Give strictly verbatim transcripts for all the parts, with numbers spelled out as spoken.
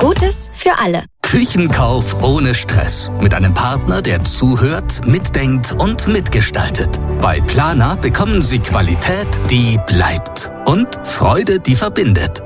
Gutes für alle. Küchenkauf ohne Stress. Mit einem Partner, der zuhört, mitdenkt und mitgestaltet. Bei Planer bekommen Sie Qualität, die bleibt. Und Freude, die verbindet.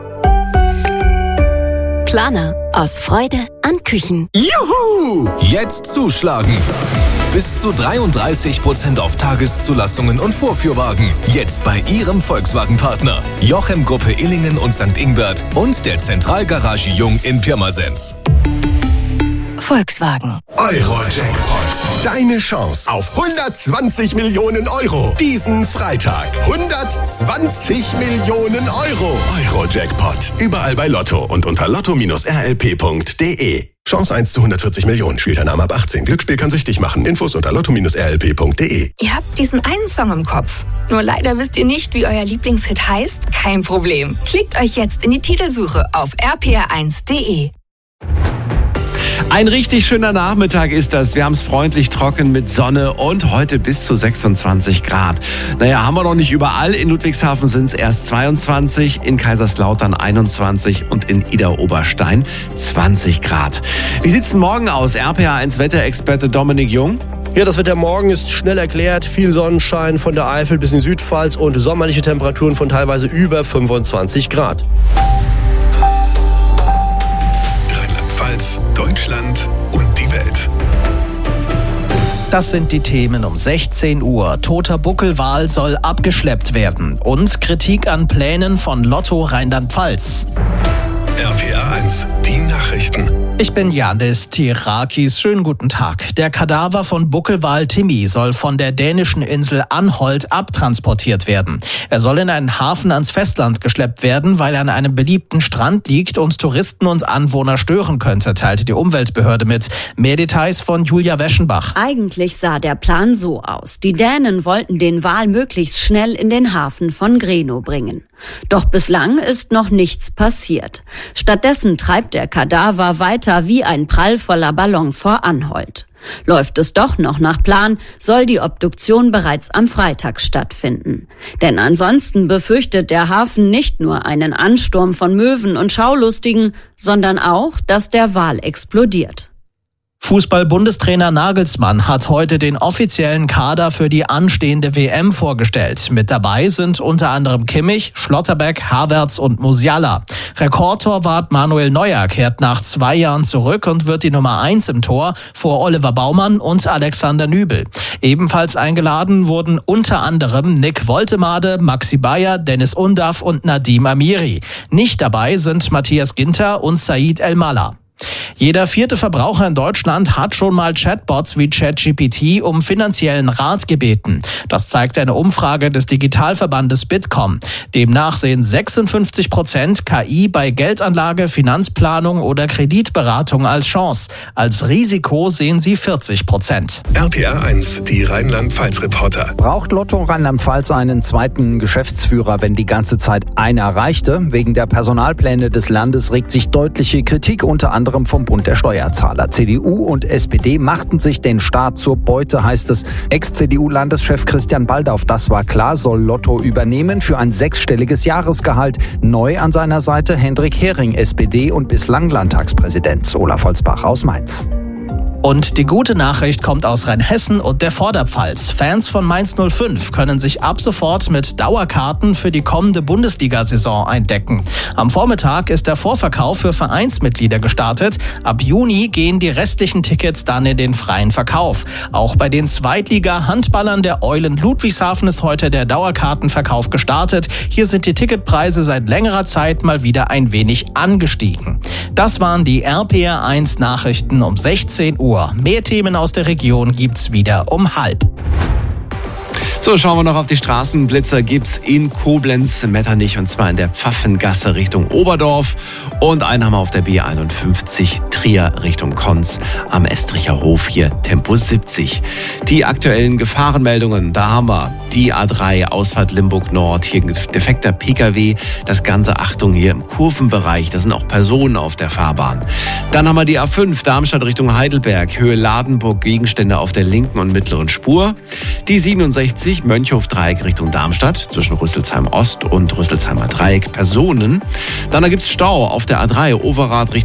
Planer. Aus Freude an Küchen. Juhu! Jetzt zuschlagen. Bis zu dreiunddreißig Prozent auf Tageszulassungen und Vorführwagen. Jetzt bei Ihrem Volkswagen-Partner. Jochem Gruppe Illingen und Sankt Ingbert und der Zentralgarage Jung in Pirmasens. Volkswagen. Euro-Jackpot. Deine Chance auf hundertzwanzig Millionen Euro. Diesen Freitag. hundertzwanzig Millionen Euro. Euro-Jackpot. Überall bei Lotto und unter lotto Bindestrich r l p punkt d e. Chance eins zu hundertvierzig Millionen. Spielt der Name ab achtzehn. Glücksspiel kann süchtig machen. Infos unter lotto Bindestrich r l p punkt d e. Ihr habt diesen einen Song im Kopf. Nur leider wisst ihr nicht, wie euer Lieblingshit heißt? Kein Problem. Klickt euch jetzt in die Titelsuche auf r p r eins punkt d e. Ein richtig schöner Nachmittag ist das. Wir haben es freundlich trocken mit Sonne und heute bis zu sechsundzwanzig Grad. Naja, haben wir noch nicht überall. In Ludwigshafen sind es erst zweiundzwanzig, in Kaiserslautern einundzwanzig und in Idar-Oberstein zwanzig Grad. Wie sieht's denn morgen aus? R P R eins Wetterexperte Dominik Jung. Ja, das Wetter morgen ist schnell erklärt. Viel Sonnenschein von der Eifel bis in die Südpfalz und sommerliche Temperaturen von teilweise über fünfundzwanzig Grad. Deutschland und die Welt. Das sind die Themen um sechzehn Uhr. Toter Buckelwal soll abgeschleppt werden. Und Kritik an Plänen von Lotto Rheinland-Pfalz. R P R eins, die Nachrichten. Ich bin Janis Tirakis. Schönen guten Tag. Der Kadaver von Buckelwal Timmy soll von der dänischen Insel Anholt abtransportiert werden. Er soll in einen Hafen ans Festland geschleppt werden, weil er an einem beliebten Strand liegt und Touristen und Anwohner stören könnte, teilte die Umweltbehörde mit. Mehr Details von Julia Weschenbach. Eigentlich sah der Plan so aus. Die Dänen wollten den Wal möglichst schnell in den Hafen von Grenå bringen. Doch bislang ist noch nichts passiert. Stattdessen treibt der Kadaver weiter wie ein prallvoller Ballon vor Anholt. Läuft es doch noch nach Plan, soll die Obduktion bereits am Freitag stattfinden. Denn ansonsten befürchtet der Hafen nicht nur einen Ansturm von Möwen und Schaulustigen, sondern auch, dass der Wal explodiert. Fußball-Bundestrainer Nagelsmann hat heute den offiziellen Kader für die anstehende W M vorgestellt. Mit dabei sind unter anderem Kimmich, Schlotterbeck, Havertz und Musiala. Rekordtorwart Manuel Neuer kehrt nach zwei Jahren zurück und wird die Nummer eins im Tor vor Oliver Baumann und Alexander Nübel. Ebenfalls eingeladen wurden unter anderem Nick Woltemade, Maxi Bayer, Dennis Undaff und Nadim Amiri. Nicht dabei sind Matthias Ginter und Said El-Mallah. Jeder vierte Verbraucher in Deutschland hat schon mal Chatbots wie ChatGPT um finanziellen Rat gebeten. Das zeigt eine Umfrage des Digitalverbandes Bitkom. Demnach sehen sechsundfünfzig Prozent K I bei Geldanlage, Finanzplanung oder Kreditberatung als Chance. Als Risiko sehen sie vierzig Prozent. R P R eins, die Rheinland-Pfalz-Reporter. Braucht Lotto Rheinland-Pfalz einen zweiten Geschäftsführer, wenn die ganze Zeit einer reichte? Wegen der Personalpläne des Landes regt sich deutliche Kritik unter anderem vom Bund der Steuerzahler. C D U und S P D machten sich den Staat zur Beute, heißt es. Ex-C D U-Landeschef Christian Baldauf, das war klar, soll Lotto übernehmen für ein sechsstelliges Jahresgehalt. Neu an seiner Seite Hendrik Hering, S P D und bislang Landtagspräsident. Olaf Holzbach aus Mainz. Und die gute Nachricht kommt aus Rheinhessen und der Vorderpfalz. Fans von Mainz null fünf können sich ab sofort mit Dauerkarten für die kommende Bundesliga-Saison eindecken. Am Vormittag ist der Vorverkauf für Vereinsmitglieder gestartet. Ab Juni gehen die restlichen Tickets dann in den freien Verkauf. Auch bei den Zweitliga-Handballern der Eulen Ludwigshafen ist heute der Dauerkartenverkauf gestartet. Hier sind die Ticketpreise seit längerer Zeit mal wieder ein wenig angestiegen. Das waren die R P R eins Nachrichten um sechzehn Uhr. Mehr Themen aus der Region gibt's wieder um halb. So, schauen wir noch auf die Straßenblitzer. Gibt's in Koblenz, Metternich, und zwar in der Pfaffengasse Richtung Oberdorf. Und einen haben wir auf der B einundfünfzig Trier Richtung Konz am Estricher Hof, hier Tempo siebzig. Die aktuellen Gefahrenmeldungen, da haben wir die A drei Ausfahrt Limburg Nord, hier ein defekter P K W. Das Ganze, Achtung, hier im Kurvenbereich, da sind auch Personen auf der Fahrbahn. Dann haben wir die A fünf Darmstadt Richtung Heidelberg, Höhe Ladenburg, Gegenstände auf der linken und mittleren Spur. Die siebenundsechzig Mönchhof-Dreieck Richtung Darmstadt, zwischen Rüsselsheim Ost und Rüsselsheimer Dreieck, Personen. Dann da gibt's Stau auf der A drei Overath Richtung